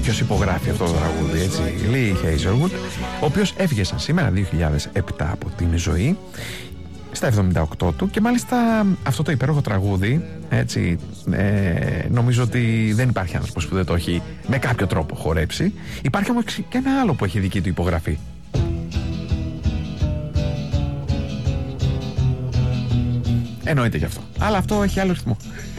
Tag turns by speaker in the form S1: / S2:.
S1: ποιος υπογράφει αυτό το τραγούδι, έτσι. Lee Hazelwood, ο οποίος έφυγε σαν σήμερα 2007 από την ζωή, στα 78 του, και μάλιστα αυτό το υπέροχο τραγούδι, έτσι, νομίζω ότι δεν υπάρχει άνθρωπος που δεν το έχει με κάποιο τρόπο χορέψει. Υπάρχει όμως και ένα άλλο που έχει δική του υπογραφή. Εννοείται γι' αυτό, αλλά αυτό έχει άλλο ρυθμό.